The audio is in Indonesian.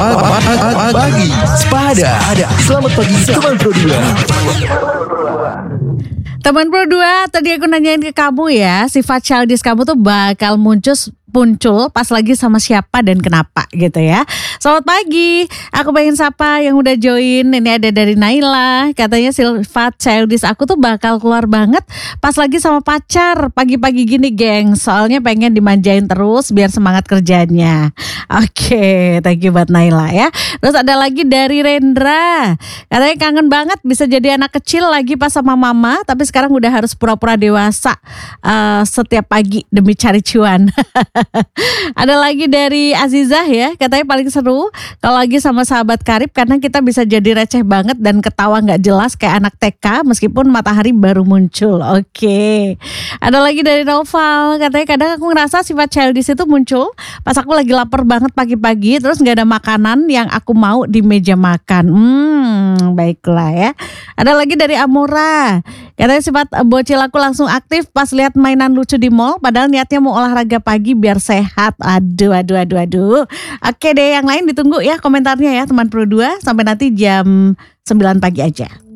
Pagi Sepada. Selamat pagi teman Pro 2. Teman Pro 2, tadi aku nanyain ke kamu ya, sifat childish kamu tuh bakal muncul pas lagi sama siapa dan kenapa gitu ya. Selamat pagi, aku pengen sapa yang udah join. Ini ada dari Naila, katanya sifat childish aku tuh bakal keluar banget pas lagi sama pacar pagi-pagi gini geng. Soalnya pengen dimanjain terus biar semangat kerjanya. Oke, thank you buat Naila ya. Terus ada lagi dari Rendra, katanya kangen banget bisa jadi anak kecil lagi pas sama mama, tapi sekarang udah harus pura-pura dewasa setiap pagi demi cari cuan. Ada lagi dari Azizah ya, katanya paling seru kalau lagi sama sahabat karib karena kita bisa jadi receh banget dan ketawa gak jelas kayak anak TK meskipun matahari baru muncul. Oke. Ada lagi dari Noval, katanya kadang aku ngerasa sifat childish itu muncul pas aku lagi lapar banget pagi-pagi terus gak ada makanan yang aku mau di meja makan. Baiklah ya. Ada lagi dari Amora, katanya sifat bocil aku langsung aktif pas lihat mainan lucu di mall padahal niatnya mau olahraga pagi biar sehat. Aduh. Oke deh, yang lain ditunggu ya komentarnya ya teman Pro 2 sampai nanti jam 9 pagi aja.